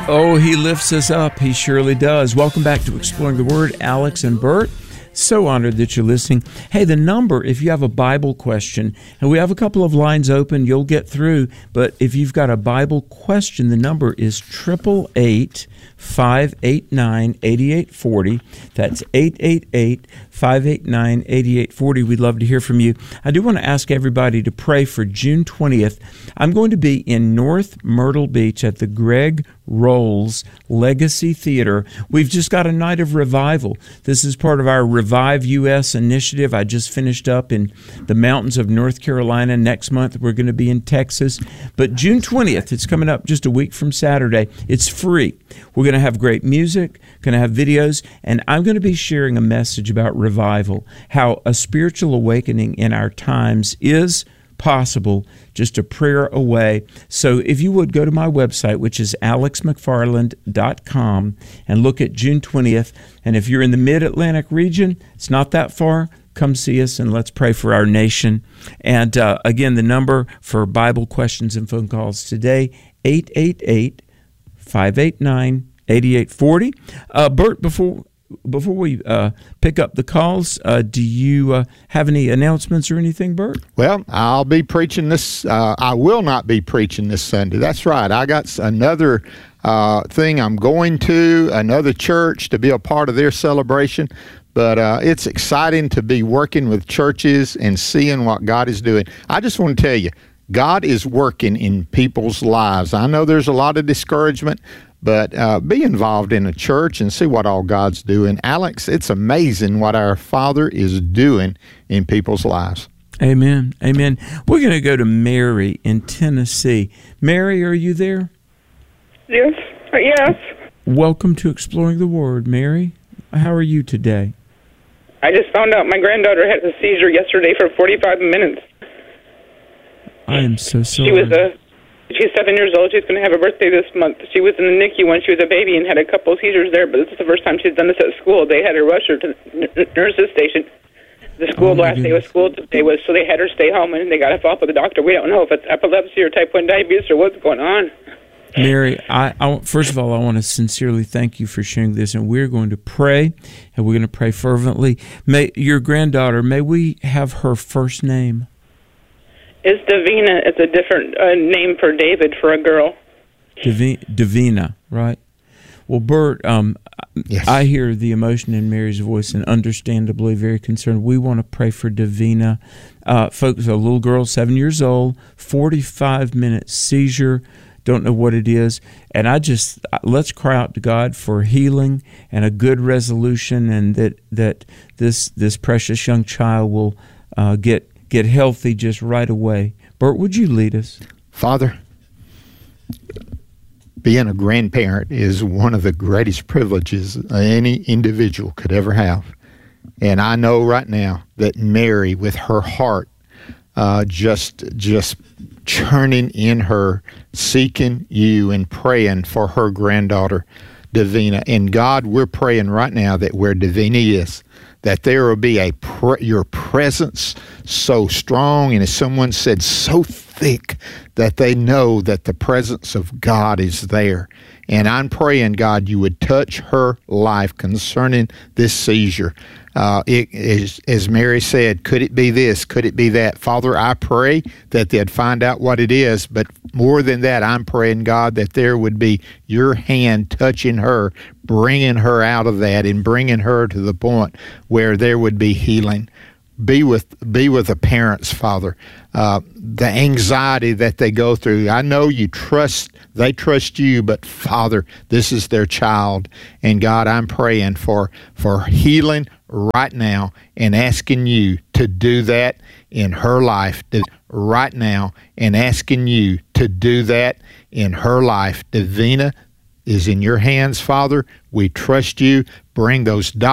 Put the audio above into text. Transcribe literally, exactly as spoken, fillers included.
Oh, he lifts us up. He surely does. Welcome back to Exploring the Word, Alex and Bert. So honored that you're listening. Hey, the number, if you have a Bible question, and we have a couple of lines open, you'll get through, but if you've got a Bible question, the number is eight eight eight, five eight nine, eight eight four zero. That's eight eight eight, five eight nine, eight eight four zero. We'd love to hear from you. I do want to ask everybody to pray for June twentieth. I'm going to be in North Myrtle Beach at the Greg Rolls Legacy Theater. We've just got a night of revival. This is part of our Revive U S initiative. I just finished up in the mountains of North Carolina. Next month, we're going to be in Texas. But June twentieth, it's coming up just a week from Saturday. It's free. We're going to have great music, going to have videos, and I'm going to be sharing a message about revival, how a spiritual awakening in our times is possible, just a prayer away. So if you would go to my website, which is alex mcfarland dot com, and look at June twentieth. And if you're in the mid-Atlantic region, it's not that far, come see us and let's pray for our nation. And uh, again, the number for Bible questions and phone calls today, eight eight eight, five eight nine, eight eight four zero. Uh, Bert, before Before we uh, pick up the calls, uh, do you uh, have any announcements or anything, Bert? Well, I'll be preaching this. Uh, I will not be preaching this Sunday. That's right. I got another uh, thing I'm going to, another church to be a part of their celebration. But uh, it's exciting to be working with churches and seeing what God is doing. I just want to tell you, God is working in people's lives. I know there's a lot of discouragement, but uh, be involved in a church and see what all God's doing. Alex, it's amazing what our Father is doing in people's lives. Amen. Amen. We're going to go to Mary in Tennessee. Mary, are you there? Yes. Yes. Welcome to Exploring the Word, Mary. How are you today? I just found out my granddaughter had a seizure yesterday for forty-five minutes. I am so sorry. She was a... She's seven years old. She's going to have a birthday this month. She was in the N I C U when she was a baby and had a couple of seizures there, but this is the first time she's done this at school. They had her rush her to the nurse's station. The school oh last day was school today was, so they had her stay home, and they got her off with the doctor. We don't know if it's epilepsy or type one diabetes or what's going on. Mary, I, I, first of all, I want to sincerely thank you for sharing this, and we're going to pray, and we're going to pray fervently. May your granddaughter, may we have her first name? It's Davina. It's a different uh, name for David for a girl. Davi- Davina, right? Well, Bert, um, yes. I hear the emotion in Mary's voice and understandably very concerned. We want to pray for Davina. Uh, folks, a little girl, seven years old, forty-five minute seizure, don't know what it is. And I just, let's cry out to God for healing and a good resolution, and that, that this, this precious young child will uh, get get healthy just right away. Bert, would you lead us? Father, being a grandparent is one of the greatest privileges any individual could ever have. And I know right now that Mary, with her heart uh, just just churning in her, seeking you and praying for her granddaughter, Davina. And God, we're praying right now that where Davina is, that there will be a pre- your presence so strong, and as someone said, so thick that they know that the presence of God is there. And I'm praying, God, you would touch her life concerning this seizure. Uh, it is, as Mary said, could it be this? Could it be that? Father, I pray that they'd find out what it is, but more than that, I'm praying, God, that there would be your hand touching her, bringing her out of that and bringing her to the point where there would be healing. Be with be with the parents, Father. Uh, the anxiety that they go through. I know you trust, they trust you, but Father, this is their child. And God, I'm praying for, for healing right now and asking you to do that in her life right now and asking you to do that in her life. Davina is in your hands, Father. We trust you. Bring those doctors